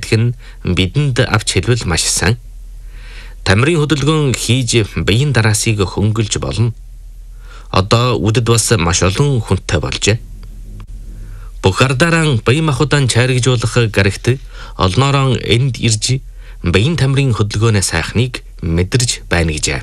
хэлэх нь бидэнд авч хэлбэл маш сайн. Тамирын хөдөлгөөн хийж биеийн дараасыг хөнгөлж болно. Одоо үдэд бас маш олон хүнтэй болжээ. Бүх ардараа бие махбодоо чаргижуулах гарагт олноороо энд ирж биеийн тамирын хөдөлгөөний сайхныг мэдэрж байна гэжээ.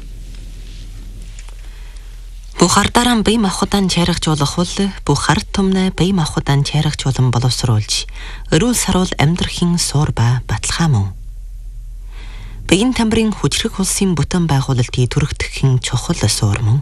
Бүх ардараа бие махбодоо чаргижуулах бол бүх ард түмнээ бие махбодоо чаргижуулан боловсруулж, өрөөл саруул амьдрахын суур ба баталгаа мөн. Биеийн тамирын хүчрэх улсын бүтэн байгуулалтыг түрэгдэхийн чухал суур мөн.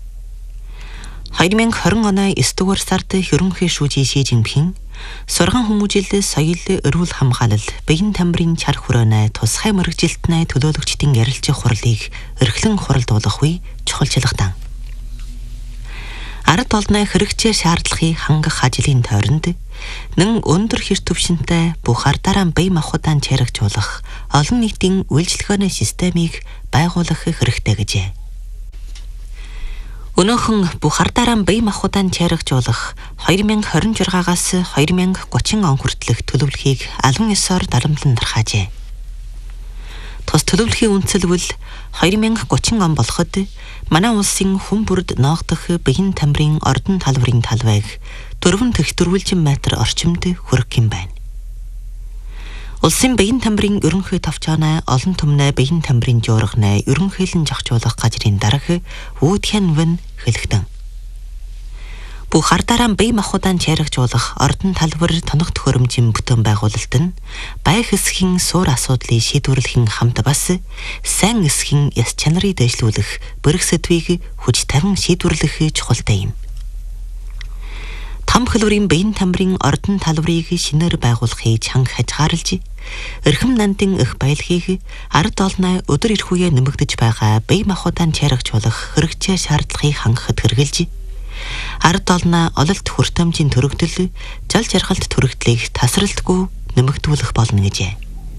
2020 оны 9-р сард ерөнхий шүүжий Ши Жинпин сурган хүмүүжил соёл өрөөл хамгаалал биеийн тамирын чар хүрээний тусгай мэргэжилтний төлөөлөгчдийн ярилцах хурлыг эрхлэн хуралдуулах үе чухалчилгатай. Ард олонний хэрэгцээ шаардлагыг хангах ажлын тойронд нэн өндөр хэр түвшинтэй бүх ардараа бие махбодоо чаргижуулах олон нийтийн үйлчлэгөөний системийг байгуулах хэрэгтэй гэжээ. Өнөөхөн бүх ардараа бие махбодоо чаргижуулах 2026-аас 2030 он хүртэлх төлөвлөгөөийг албан ёсоор дарамтлан тархаажээ. Тус төлөвлөхийн үндэслэл 2030 он болоход манай улсын хүн бүрд ноогдох биеийн тамирын ордон талбарын талбайг 4 метр орчимд хүргэх юм байна. Улсын биеийн тамирын ерөнхий товчооны олон түмнээ биеийн тамирын жуурганы ерөнхийлөн зохицуулах газрын дарга Ву Тянвэн хэлэхдээ бүх ардараа бие махбодоо чаргижуулах ордон талбар тоног төхөөрөмжийн бүтэн байгуулалт нь баях эсхийн суур асуудлыг шийдвэрлэхийн хамт бас сайн эсхийн яс чанарыг дэвшлүүлэх бэрх сэдвийг хүч тавин шийдвэрлэх чухалтай юм. Том хөлбөрийн биеийн тамирын ордон талбарыг шинээр байгуулахыг чанга хязгаарлаж, эрхэм нандин их баялагийг ард олонний өдөр ирэх үеэ нэмэгдэж байгаа бие махбодоо чаргижуулах хэрэгцээ шаардлагыг хангахад хэрэгжилж, ард олонний ололт хүртээмжийн төрөгдөл, жал жаргалт төрөгдлийг тасралтгүй нэмэгдүүлэх болно гэжээ.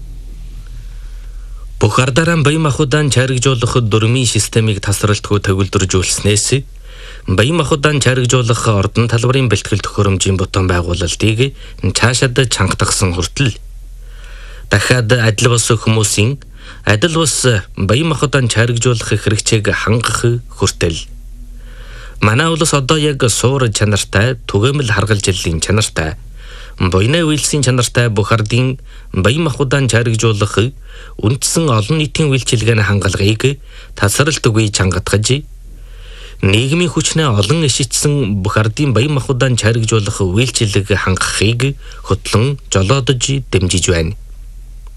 Бүх ардараа бие махбодоо чаргижуулах дөрмийн системийг тасралтгүй төгөлдржүүлснээс бие махбодоо чаргижуулах ордон талбарын бэлтгэл төхөөрөмжийн бүтэн байгуулалтыг цаашаад чангатгсан хүртэл дахиад адил бус хүмүүсийн адил бус бие махбодоо чаргижуулах хэрэгцээг хангах хүртэл манай улс одоо яг суур чанартай, түгээмэл харгалжиллын чанартай, буйны үйлсийн чанартай бүх ардын бие махбодоо чаргижуулах үндсэн олон нийтийн үйлчилгээний хангалгыг тасралтгүй чангатгаж, нийгмийн хүчнээ олон ишичсэн бүх ардын бие махбодоо чаргижуулах үйлчилгээг хангахыг хөтлөн жолоодож дэмжиж байна.